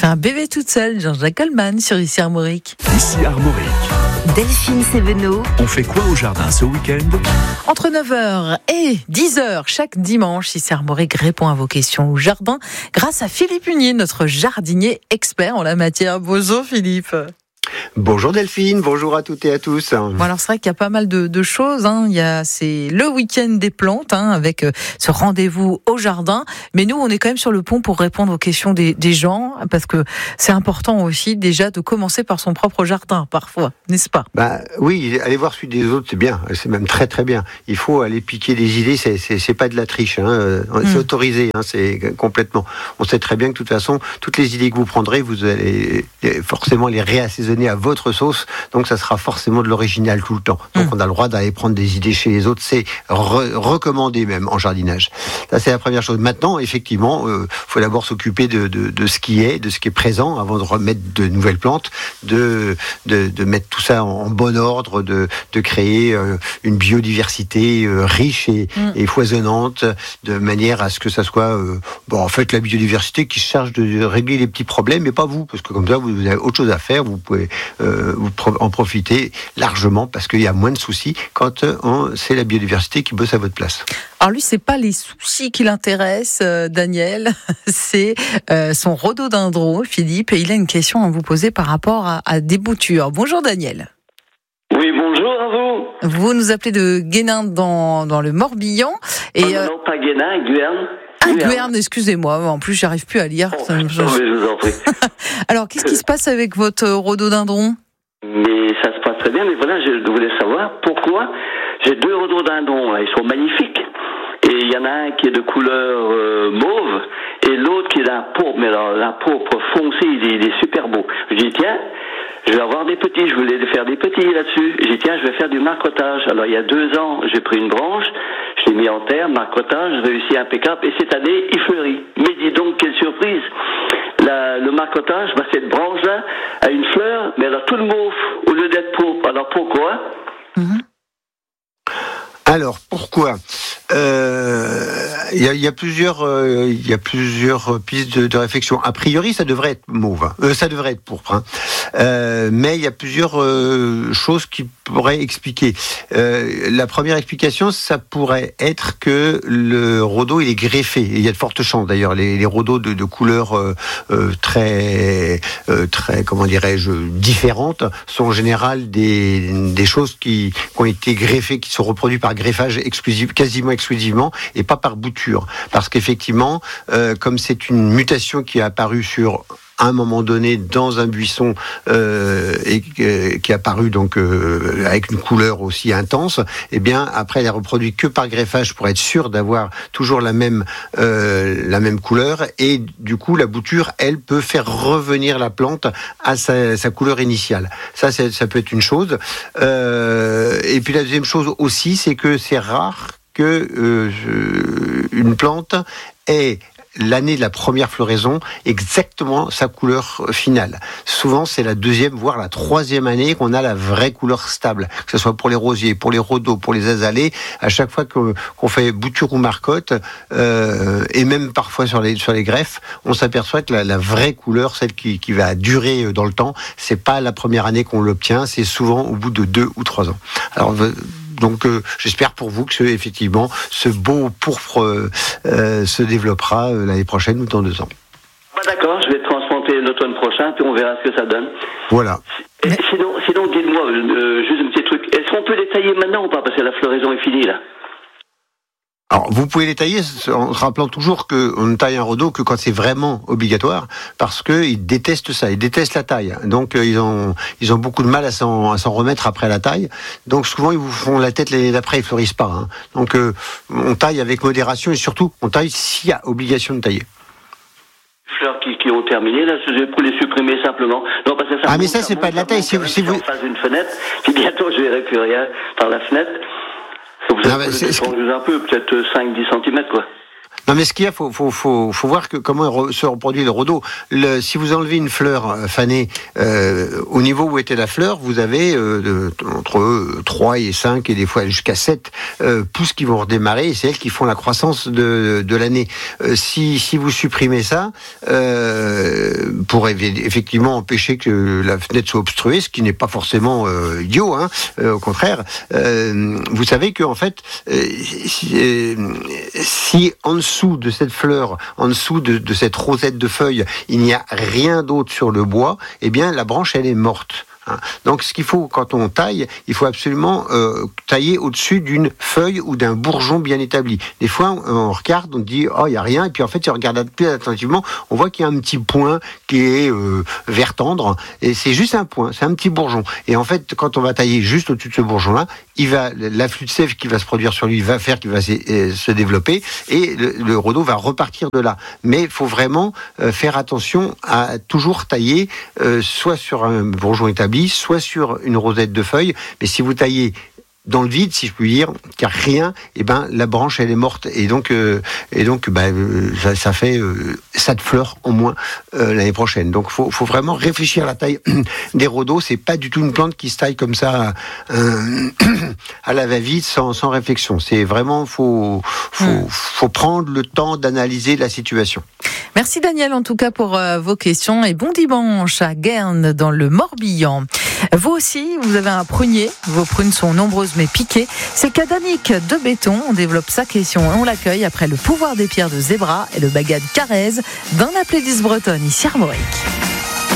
fait un bébé toute seule, Jean-Jacques Goldman sur Ici Armorique. Ici Armorique. Delphine Sévenot. On fait quoi au jardin ce week-end ? Entre 9h et 10h chaque dimanche, Ici Armorique répond à vos questions au jardin grâce à Philippe Hunier, notre jardinier expert en la matière. Bonjour Philippe. Bonjour Delphine, bonjour à toutes et à tous. Bon, alors c'est vrai qu'il y a pas mal de choses. C'est le week-end des plantes avec ce rendez-vous au jardin. Mais nous, on est quand même sur le pont pour répondre aux questions des gens parce que c'est important aussi déjà de commencer par son propre jardin parfois, n'est-ce pas ? Oui, aller voir celui des autres, c'est bien. C'est même très très bien. Il faut aller piquer des idées. C'est pas de la triche. C'est autorisé. C'est complètement. On sait très bien que de toute façon, toutes les idées que vous prendrez, vous allez forcément les réassaisonner à votre sauce, donc ça sera forcément de l'original tout le temps. Donc on a le droit d'aller prendre des idées chez les autres, c'est recommandé même en jardinage. Ça c'est la première chose. Maintenant, effectivement, faut d'abord s'occuper de ce qui est, de ce qui est présent, avant de remettre de nouvelles plantes, de mettre tout ça en bon ordre, de créer une biodiversité riche et foisonnante, de manière à ce que ça soit, en fait, la biodiversité qui se charge de régler les petits problèmes, mais pas vous, parce que comme ça, vous avez autre chose à faire, vous pouvez en profiter largement parce qu'il y a moins de soucis quand c'est la biodiversité qui bosse à votre place. Alors lui, c'est pas les soucis qui l'intéressent, Daniel, c'est son rhododendron, Philippe, et il a une question à vous poser par rapport à des boutures. Bonjour Daniel. Oui, bonjour à vous. Vous nous appelez de Guénin dans le Morbihan. Et, non, pas Guénin, Guyane. Guyane, excusez-moi, en plus j'arrive plus à lire. Mais je vous en prie. Alors, qu'est-ce qui se passe avec votre rhododendron ? Mais ça se passe très bien, mais voilà, je voulais savoir pourquoi j'ai 2 rhododendrons, là, ils sont magnifiques. Et il y en a un qui est de couleur mauve, et l'autre qui est d'un pourpre, mais alors la pourpre foncé, il est super beau. Je dis, tiens, je vais avoir des petits, je voulais faire des petits là-dessus. J'ai dit, tiens, je vais faire du marcottage. Alors, il y a 2 ans, j'ai pris une branche, je l'ai mis en terre, marcottage, réussi impeccable, et cette année, il fleurit. Mais dis donc, quelle surprise! Le marcottage, cette branche-là a une fleur, mais elle a tout le mauve, au lieu d'être pourpre. Alors, pourquoi? Alors, pourquoi ? Il y a plusieurs pistes de réflexion. A priori, ça devrait être mauve, ça devrait être pourpre. Mais il y a plusieurs choses qui pourraient expliquer. La première explication, ça pourrait être que le rhodo il est greffé. Et il y a de fortes chances d'ailleurs. Les rhodos de couleurs très comment dirais-je différentes sont en général des choses qui ont été greffées, qui sont reproduites par greffage exclusif, quasiment exclusivement, et pas par bouture. Parce qu'effectivement, comme c'est une mutation qui est apparue sur un moment donné dans un buisson et qui est apparu donc avec une couleur aussi intense, et bien après elle est reproduite que par greffage pour être sûr d'avoir toujours la même couleur, et du coup la bouture elle peut faire revenir la plante à sa couleur initiale. Ça peut être une chose. Et puis la deuxième chose aussi, c'est que c'est rare que une plante ait l'année de la première floraison exactement sa couleur finale. Souvent, c'est la 2e, voire la 3e année qu'on a la vraie couleur stable. Que ce soit pour les rosiers, pour les rhodos, pour les azalées. À chaque fois qu'on fait bouture ou marcotte, et même parfois sur les greffes, on s'aperçoit que la vraie couleur, celle qui va durer dans le temps, c'est pas la première année qu'on l'obtient, c'est souvent au bout de 2 ou 3 ans. Alors, donc j'espère pour vous que effectivement ce beau pourpre se développera l'année prochaine ou dans 2 ans. D'accord, je vais transplanter l'automne prochain, puis on verra ce que ça donne. Voilà. Sinon dites-moi, juste un petit truc, est-ce qu'on peut les tailler maintenant ou pas, parce que la floraison est finie là? Alors, vous pouvez les tailler en rappelant toujours qu'on ne taille un rhodo que quand c'est vraiment obligatoire, parce qu'ils détestent ça, ils détestent la taille. Donc, ils ont beaucoup de mal à s'en remettre après la taille. Donc, souvent, ils vous font la tête l'année d'après, ils fleurissent pas. Donc, on taille avec modération et surtout, on taille s'il y a obligation de tailler. Fleurs qui ont terminé, là, c'est pour les supprimer simplement. Non, parce que ça mais ça, c'est pas de la taille. Si vous fasse une fenêtre, puis bientôt, je verrai plus rien par la fenêtre. Vous avez un peu, peut-être 5-10 cm, quoi. Non, mais ce qu'il y a, faut voir comment se reproduit le rhodo. Si vous enlevez une fleur fanée au niveau où était la fleur, vous avez entre 3 et 5 et des fois jusqu'à 7 pousses qui vont redémarrer, et c'est elles qui font la croissance de l'année. Si vous supprimez ça, pour effectivement empêcher que la fenêtre soit obstruée, ce qui n'est pas forcément idiot, au contraire, vous savez que en fait, si en dessous de cette fleur, en dessous de cette rosette de feuilles, il n'y a rien d'autre sur le bois, eh bien la branche elle est morte. Donc ce qu'il faut quand on taille, il faut absolument tailler au-dessus d'une feuille ou d'un bourgeon bien établi. Des fois on regarde, on dit oh il y a rien, et puis en fait si on regarde plus attentivement, on voit qu'il y a un petit point qui est vert tendre, et c'est juste un point, c'est un petit bourgeon. Et en fait quand on va tailler juste au-dessus de ce bourgeon-là, l'afflux de sève qui va se produire sur lui va faire qu'il va se développer, et le rhodo va repartir de là. Mais il faut vraiment faire attention à toujours tailler soit sur un bourgeon établi, soit sur une rosette de feuilles. Mais si vous taillez dans le vide, si je puis dire, car rien, la branche elle est morte, et donc ça fait 7 fleurs en moins l'année prochaine. Donc faut vraiment réfléchir à la taille des rhodos. C'est pas du tout une plante qui se taille comme ça à la va-vite sans réflexion. C'est vraiment faut prendre le temps d'analyser la situation. Merci Daniel en tout cas pour vos questions, et bon dimanche à Guernes dans le Morbihan. Vous aussi, vous avez un prunier, vos prunes sont nombreuses mais piquées. C'est le cas d'Annick de Béton, on développe sa question et on l'accueille après le pouvoir des pierres de Zebra et le bagad Carrez d'un playlist bretonne ici à Armorique.